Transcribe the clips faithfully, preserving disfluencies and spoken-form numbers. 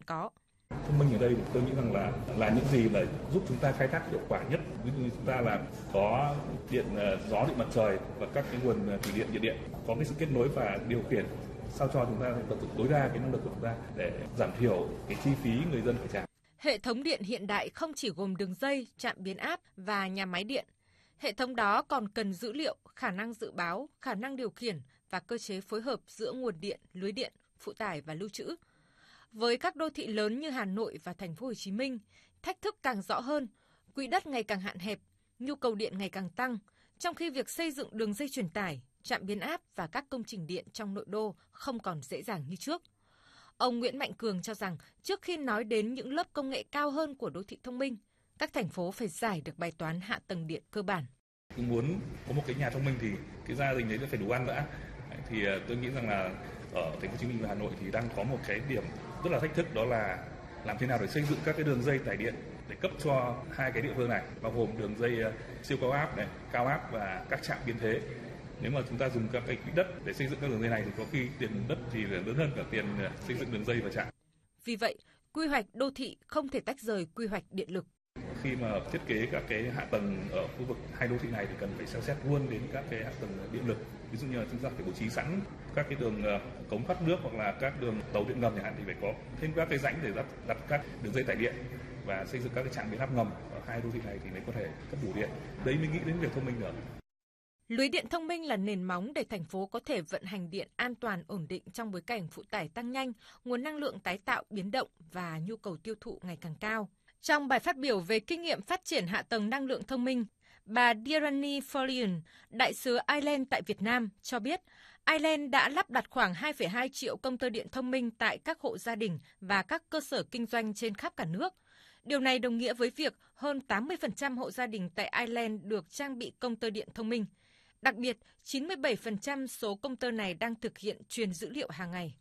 có. Thông minh ở đây tôi nghĩ rằng là là những gì là giúp chúng ta khai thác hiệu quả nhất. Ví dụ như chúng ta là có điện uh, gió, điện mặt trời và các cái nguồn uh, thủy điện, nhiệt điện, có cái sự kết nối và điều khiển sao cho chúng ta tận dụng tối đa cái năng lực của chúng ta để giảm thiểu cái chi phí người dân phải trả. Hệ thống điện hiện đại không chỉ gồm đường dây, trạm biến áp và nhà máy điện. Hệ thống đó còn cần dữ liệu, khả năng dự báo, khả năng điều khiển và cơ chế phối hợp giữa nguồn điện, lưới điện, phụ tải và lưu trữ. Với các đô thị lớn như Hà Nội và Thành phố Hồ Chí Minh, thách thức càng rõ hơn, quỹ đất ngày càng hạn hẹp, nhu cầu điện ngày càng tăng, trong khi việc xây dựng đường dây truyền tải, trạm biến áp và các công trình điện trong nội đô không còn dễ dàng như trước. Ông Nguyễn Mạnh Cường cho rằng trước khi nói đến những lớp công nghệ cao hơn của đô thị thông minh, các thành phố phải giải được bài toán hạ tầng điện cơ bản. Muốn có một cái nhà thông minh thì cái gia đình đấy phải đủ ăn đã. Thì tôi nghĩ rằng là ở Thành phố Hồ Chí Minh và Hà Nội thì đang có một cái điểm rất là thách thức, đó là làm thế nào để xây dựng các cái đường dây tải điện để cấp cho hai cái địa phương này, bao gồm đường dây siêu cao áp này, cao áp và các trạm biến thế. Nếu mà chúng ta dùng các cái quỹ đất để xây dựng các đường dây này thì có khi tiền đất thì lớn hơn cả tiền xây dựng đường dây và trạm. Vì vậy, quy hoạch đô thị không thể tách rời quy hoạch điện lực. Khi mà thiết kế các cái hạ tầng ở khu vực hai đô thị này thì cần phải xem xét luôn đến các cái hạ tầng điện lực. Ví dụ như là chúng ta phải bố trí sẵn các cái đường cống thoát nước hoặc là các đường tàu điện ngầm chẳng hạn, thì phải có thêm các cái rãnh để đặt, đặt các đường dây tải điện và xây dựng các cái trạm biến áp ngầm ở hai đô thị này thì mới có thể cấp đủ điện. Đấy mới nghĩ đến việc thông minh được. Lưới điện thông minh là nền móng để thành phố có thể vận hành điện an toàn, ổn định trong bối cảnh phụ tải tăng nhanh, nguồn năng lượng tái tạo biến động và nhu cầu tiêu thụ ngày càng cao. Trong bài phát biểu về kinh nghiệm phát triển hạ tầng năng lượng thông minh, bà Diarani Follion, đại sứ Ireland tại Việt Nam, cho biết Ireland đã lắp đặt khoảng hai phẩy hai triệu công tơ điện thông minh tại các hộ gia đình và các cơ sở kinh doanh trên khắp cả nước. Điều này đồng nghĩa với việc hơn tám mươi phần trăm hộ gia đình tại Ireland được trang bị công tơ điện thông minh. Đặc biệt, chín mươi bảy phần trăm số công tơ này đang thực hiện truyền dữ liệu hàng ngày.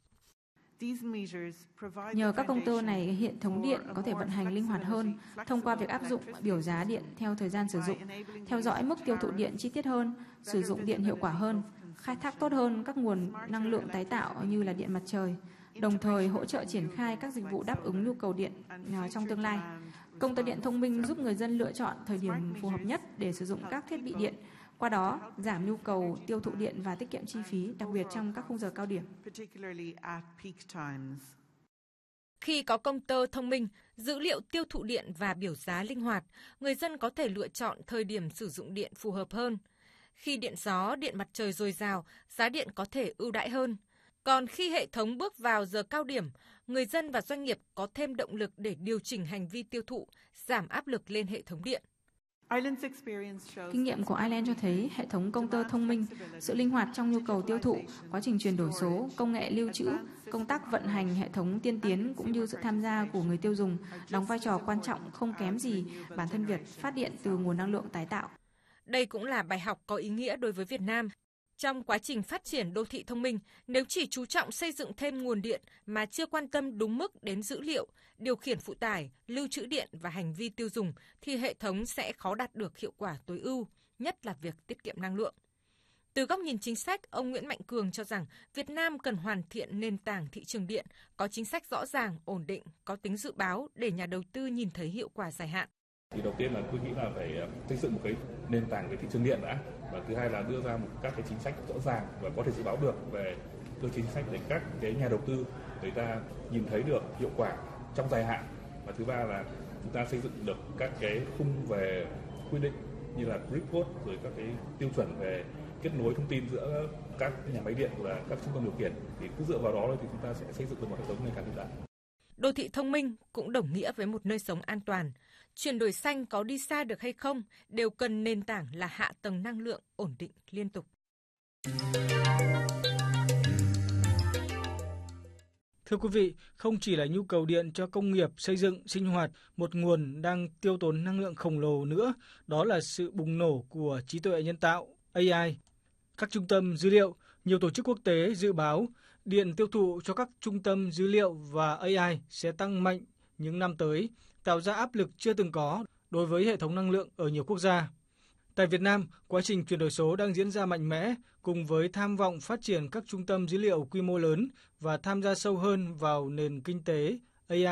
Nhờ các công tơ này, hệ thống điện có thể vận hành linh hoạt hơn thông qua việc áp dụng biểu giá điện theo thời gian sử dụng, theo dõi mức tiêu thụ điện chi tiết hơn, sử dụng điện hiệu quả hơn, khai thác tốt hơn các nguồn năng lượng tái tạo như là điện mặt trời, đồng thời hỗ trợ triển khai các dịch vụ đáp ứng nhu cầu điện trong tương lai. Công tơ điện thông minh giúp người dân lựa chọn thời điểm phù hợp nhất để sử dụng các thiết bị điện, qua đó giảm nhu cầu tiêu thụ điện và tiết kiệm chi phí, đặc biệt trong các khung giờ cao điểm. Khi có công tơ thông minh, dữ liệu tiêu thụ điện và biểu giá linh hoạt, người dân có thể lựa chọn thời điểm sử dụng điện phù hợp hơn. Khi điện gió, điện mặt trời dồi dào, giá điện có thể ưu đãi hơn. Còn khi hệ thống bước vào giờ cao điểm, người dân và doanh nghiệp có thêm động lực để điều chỉnh hành vi tiêu thụ, giảm áp lực lên hệ thống điện. Kinh nghiệm của Ireland cho thấy hệ thống công tơ thông minh, sự linh hoạt trong nhu cầu tiêu thụ, quá trình chuyển đổi số, công nghệ lưu trữ, công tác vận hành hệ thống tiên tiến cũng như sự tham gia của người tiêu dùng đóng vai trò quan trọng không kém gì bản thân việc phát điện từ nguồn năng lượng tái tạo. Đây cũng là bài học có ý nghĩa đối với Việt Nam. Trong quá trình phát triển đô thị thông minh, nếu chỉ chú trọng xây dựng thêm nguồn điện mà chưa quan tâm đúng mức đến dữ liệu, điều khiển phụ tải, lưu trữ điện và hành vi tiêu dùng, thì hệ thống sẽ khó đạt được hiệu quả tối ưu, nhất là việc tiết kiệm năng lượng. Từ góc nhìn chính sách, ông Nguyễn Mạnh Cường cho rằng Việt Nam cần hoàn thiện nền tảng thị trường điện, có chính sách rõ ràng, ổn định, có tính dự báo để nhà đầu tư nhìn thấy hiệu quả dài hạn. Thì đầu tiên là tôi nghĩ là phải xây dựng một cái nền tảng về thị trường điện đã, và thứ hai là đưa ra một các cái chính sách rõ ràng và có thể dự báo được về cơ chính sách để các cái nhà đầu tư người ta nhìn thấy được hiệu quả trong dài hạn, và thứ ba là chúng ta xây dựng được các cái khung về quy định như là grid code, rồi các cái tiêu chuẩn về kết nối thông tin giữa các nhà máy điện và các trung tâm điều khiển, thì cứ dựa vào đó thì chúng ta sẽ xây dựng được một hệ thống ngày càng hiện đại. Đô thị thông minh cũng đồng nghĩa với một nơi sống an toàn. Chuyển đổi xanh có đi xa được hay không đều cần nền tảng là hạ tầng năng lượng ổn định liên tục. Thưa quý vị, không chỉ là nhu cầu điện cho công nghiệp, xây dựng, sinh hoạt, một nguồn đang tiêu tốn năng lượng khổng lồ nữa, đó là sự bùng nổ của trí tuệ nhân tạo, A I. Các trung tâm dữ liệu, nhiều tổ chức quốc tế dự báo điện tiêu thụ cho các trung tâm dữ liệu và A I sẽ tăng mạnh những năm tới, tạo ra áp lực chưa từng có đối với hệ thống năng lượng ở nhiều quốc gia. Tại Việt Nam, quá trình chuyển đổi số đang diễn ra mạnh mẽ cùng với tham vọng phát triển các trung tâm dữ liệu quy mô lớn và tham gia sâu hơn vào nền kinh tế